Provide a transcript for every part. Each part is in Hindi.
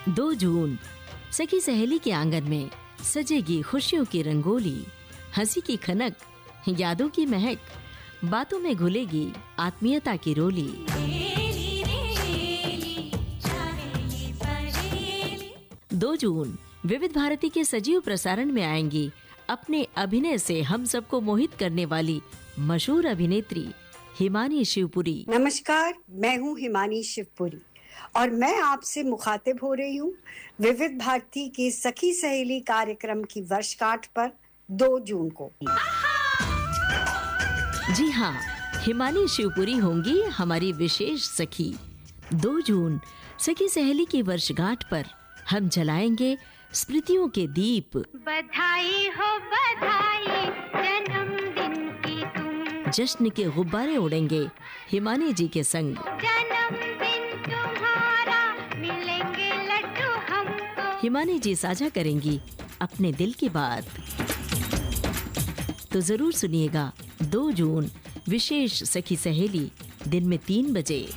2 जून सखी सहेली के आंगन में सजेगी खुशियों की रंगोली, हंसी की खनक, यादों की महक, बातों में घुलेगी आत्मीयता की रोली। 2 जून विविध भारती के सजीव प्रसारण में आएंगी अपने अभिनय से हम सबको मोहित करने वाली मशहूर अभिनेत्री हिमानी शिवपुरी। नमस्कार, मैं हूँ हिमानी शिवपुरी और मैं आपसे मुखातिब हो रही हूँ विविध भारती के सखी सहेली कार्यक्रम की वर्षगांठ पर 2 जून को। जी हाँ, हिमानी शिवपुरी होंगी हमारी विशेष सखी। 2 जून सखी सहेली की वर्षगांठ पर हम जलाएंगे स्मृतियों के दीप। बधाई हो बधाई जन्मदिन की तुम, जश्न के गुब्बारे उड़ेंगे हिमानी जी के संग। जन्मदिन तुम्हारा मिलेंगे लड्डू हमको। हिमानी जी साझा करेंगी अपने दिल की बात। तो जरूर सुनिएगा 2 जून विशेष सखी सहेली दिन में 3 बजे।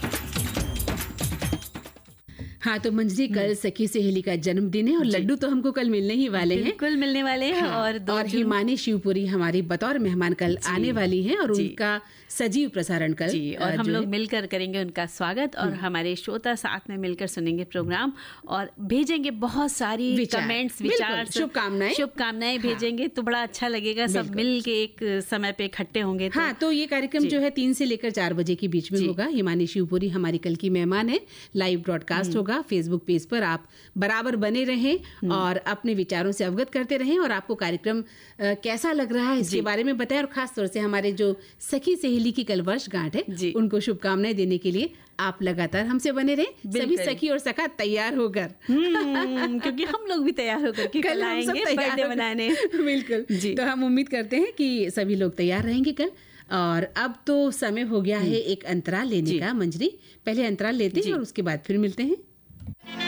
हाँ, तो मंजरी कल सखी सहेली का जन्मदिन है और लड्डू तो हमको कल मिलने ही वाले हैं। बिल्कुल मिलने वाले हैं। हाँ, और हिमानी शिवपुरी हमारी बतौर मेहमान कल आने वाली हैं और उनका सजीव प्रसारण कल जी, और हम लोग मिलकर करेंगे उनका स्वागत और हमारे श्रोता साथ में मिलकर सुनेंगे प्रोग्राम और भेजेंगे बहुत सारी कमेंट्स, विचार, शुभकामनाएं भेजेंगे। तो बड़ा अच्छा लगेगा, सब मिल के एक समय पे इकट्ठे होंगे। हाँ, तो ये कार्यक्रम जो है 3 से लेकर 4 बजे के बीच में होगा। हिमानी शिवपुरी हमारी कल की मेहमान है। लाइव ब्रॉडकास्ट होगा फेसबुक पेज पर। आप बराबर बने रहें और अपने विचारों से अवगत करते रहें और आपको कार्यक्रम कैसा लग रहा है इसके बारे में बताएं। और खास तौर से हमारे जो सखी सहेली की कल वर्षगांठ है उनको शुभकामनाएं देने के लिए आप लगातार हमसे बने रहें। सभी सखी और सखा तैयार होकर क्योंकि हम लोग भी तैयार होकर के कल आएंगे बर्थडे मनाने। बिल्कुल जी, तो हम उम्मीद करते हैं कि सभी लोग तैयार रहेंगे कल। और अब तो समय हो गया है एक अंतराल लेने का। मंजरी, पहले अंतराल लेते हैं और उसके बाद फिर मिलते हैं।